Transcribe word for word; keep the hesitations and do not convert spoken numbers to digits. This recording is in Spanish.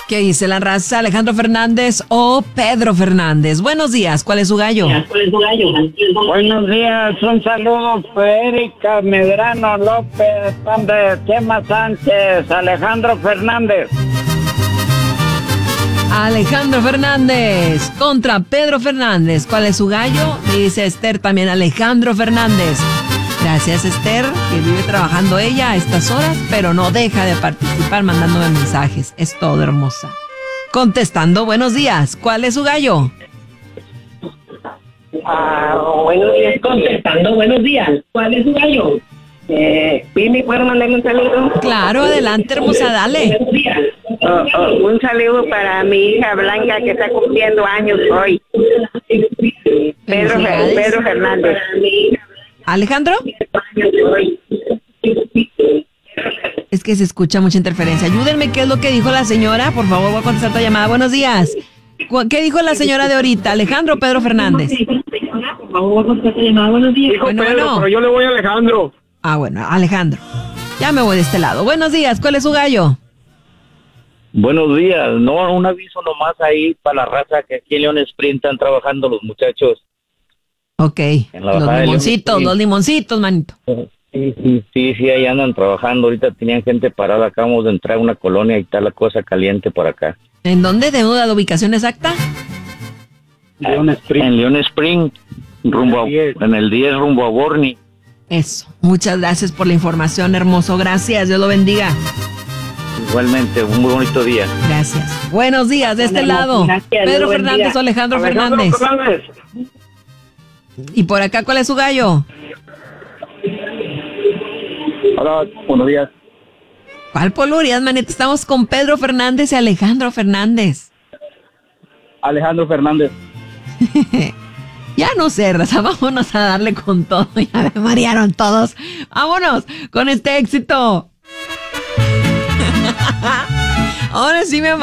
¿Qué dice la raza? ¿Alejandro Fernández o Pedro Fernández? Buenos días, ¿cuál es su gallo? ¿Cuál es su gallo? Buenos días, un saludo para Erika Medrano López, de Chema Sánchez, Alejandro Fernández. Alejandro Fernández contra Pedro Fernández. ¿Cuál es su gallo? Dice Esther también Alejandro Fernández. Gracias, Esther, que vive trabajando ella a estas horas, pero no deja de participar mandándome mensajes. Es todo, hermosa. Contestando, buenos días. ¿Cuál es su gallo? Ah, buenos días, contestando, buenos días. ¿Cuál es su gallo? Eh, Pili, ¿puedo mandarle un saludo? Claro, adelante, hermosa, dale. Buenos días. Oh, oh, un saludo para mi hija Blanca, que está cumpliendo años hoy. Pedro, Pedro Fernández. ¿Alejandro? Es que se escucha mucha interferencia. Ayúdenme, ¿qué es lo que dijo la señora? Por favor, voy a contestar tu llamada. Buenos días. ¿Qué dijo la señora de ahorita? ¿Alejandro o Pedro Fernández? Por favor, voy a contestar tu llamada. Buenos días. Dijo Bueno, Pedro, bueno. pero yo le voy a Alejandro. Ah, bueno, Alejandro. Ya me voy de este lado. Buenos días, ¿cuál es su gallo? Buenos días. No, un aviso nomás ahí para la raza que aquí en León Sprint están trabajando los muchachos. Ok, En la los bajada de limoncitos, León. los limoncitos, manito. Sí, sí, sí, sí, ahí andan trabajando. Ahorita tenían gente parada. Acabamos de entrar a una colonia y está la cosa caliente por acá. ¿En dónde debo dar la ubicación exacta? León Sprint. En León Spring, rumbo a, en el diez rumbo a Borny. Eso. Muchas gracias por la información, hermoso. Gracias, Dios lo bendiga. Igualmente, un muy bonito día. Gracias. Buenos días, de este lado. Gracias, Pedro Dios Fernández bendiga. o Alejandro, Alejandro Fernández. Fernández. Y por acá, ¿cuál es su gallo? Hola, buenos días. ¿Cuál polurias, manito? Estamos con Pedro Fernández y Alejandro Fernández. Alejandro Fernández. Ya no sé, raza, vámonos a darle con todo. Ya me marearon todos. Vámonos con este éxito. Ahora sí me